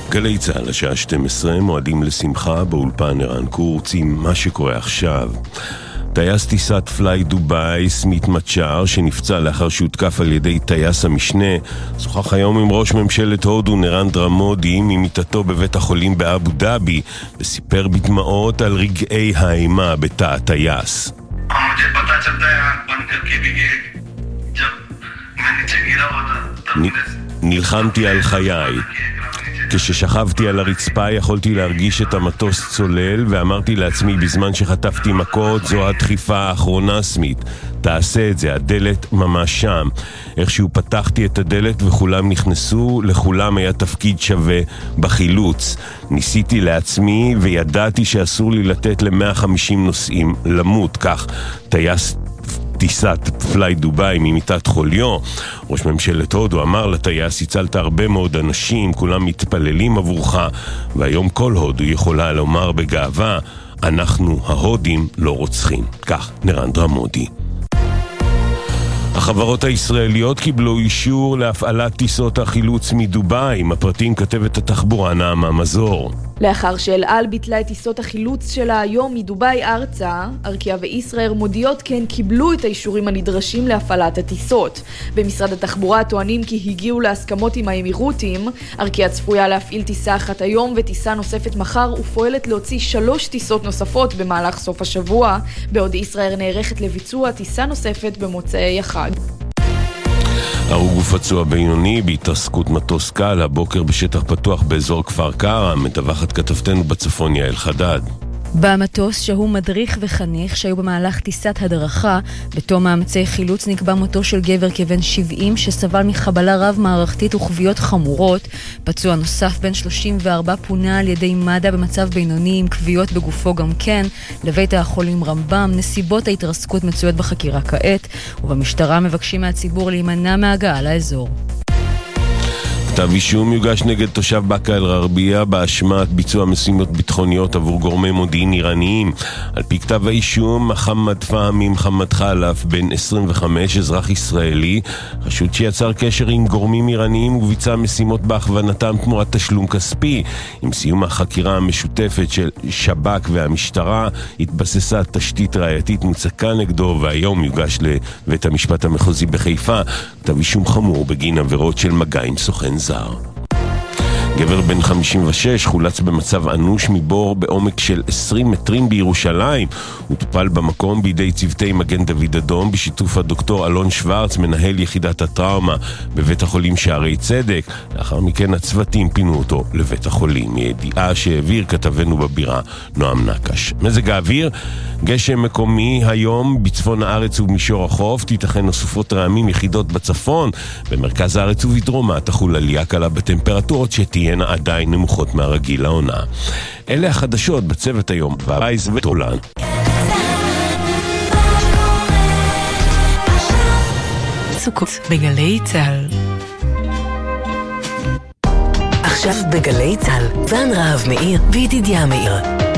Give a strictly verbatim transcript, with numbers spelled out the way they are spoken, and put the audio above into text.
גלי צהל, השעה שתים עשרה, מועדים לשמחה באולפן ערן קורץ עם מה שקורה עכשיו. טייס טיסת פליי דובאי, סמית מצ'אר, שנפצע לאחר שהותקף על ידי טייס המשנה, שוחח היום עם ראש ממשלת הודו נרנדרה מודי ממיטתו בבית החולים באבו דאבי, וסיפר בדמעות על רגעי האימה בתא הטייס. נלחמתי על חיי. כששכבתי על הרצפה יכולתי להרגיש את המטוס צולל, ואמרתי לעצמי בזמן שחטפתי מכות, זו הדחיפה האחרונה, סמית. תעשה את זה, הדלת ממש שם. איכשהו פתחתי את הדלת וכולם נכנסו, לכולם היה תפקיד שווה בחילוץ. ניסיתי לעצמי וידעתי שאסור לי לתת ל-מאה וחמישים נוסעים למות, כך טייס טיסת פליי דובאי ממיטת חוליו. ראש ממשלת הודו אמר לטייס, הצלת הרבה מאוד אנשים, כולם מתפללים עבורך, והיום כל הודו יכולה לומר בגאווה, אנחנו ההודים לא רוצחים. כך נרנדרה מודי. החברות הישראליות קיבלו אישור להפעלת טיסות החילוץ מדובאי. עם הפרטים כתבת התחבורה נעמה מזור. לאחר שאל על ביטלה את טיסות החילוץ שלה היום מדובאי ארצה, ארקיע וישראל מודיעות כן קיבלו את האישורים הנדרשים להפעלת הטיסות. במשרד התחבורה טוענים כי הגיעו להסכמות עם האמירותים. ארקיע צפויה להפעיל טיסה אחת היום וטיסה נוספת מחר, ופועלת להוציא שלוש טיסות נוספות במהלך סוף השבוע, בעוד ישראל נערכת לביצוע טיסה נוספת במוצאי החג. הרוג ופצוע בינוני בהתרסקות מטוס קל הבוקר בשטח פתוח באזור כפר קרע, מדווחת כתבתנו בצפון יעל חדד. במטוס שהו מדריך וחניך שהיו במהלך טיסת הדרכה. בתום מאמצי חילוץ נקבע מותו של גבר כבן שבעים שסבל מחבלה רב מערכתית וכוויות חמורות. פצוע נוסף בן שלושים וארבע פונה על ידי מד"א במצב בינוני עם כוויות בגופו גם כן לבית החולים רמב"ם. נסיבות ההתרסקות מצויות בחקירה כעת, ובמשטרה מבקשים מהציבור להימנע מהגעה לאזור. כתב אישום יוגש נגד תושב באקה אל-גרבייה באשמת ביצוע משימות ביטחוניות עבור גורמי מודיעין איראניים. על פי כתב האישום, מחמד פהמי מחמד חלף, בן עשרים וחמש, אזרח ישראלי, חשוד שיצר קשר עם גורמים איראניים וביצע משימות בהכוונתם תמורת תשלום כספי. עם סיום החקירה המשותפת של שב"כ והמשטרה, התבססה תשתית ראייתית מוצקה נגדו, והיום יוגש לבית המשפט המחוזי בחיפה כתב אישום חמור בגין עבירות של מגע עם סוכן זר. גבר בן חמישים ושש חולץ במצב אנוש מבור בעומק של עשרים מטרים בירושלים. הוא טופל במקום בידי צוותי מגן דוד אדום בשיתוף הדוקטור אלון שוורץ, מנהל יחידת הטראומה בבית החולים שערי צדק. לאחר מכן הצוותים פינו אותו לבית החולים. ידיעה שהעביר כתבנו בבירה נועם נקש. מזג האוויר, גשם מקומי היום בצפון הארץ ובמישור החוף, תיתכן נוספות רעמים יחידות בצפון. במרכז הארץ ובדרומה תחול עלייה קלה בטמפרטורות שתהיינה עדיין נמוכות מהרגיל לעונה. אלה החדשות בצוות היום, בייס וטולן. סוכות בגלי צהל. עכשיו בגלי צהל, דן רהב מאיר וידידיה מאיר.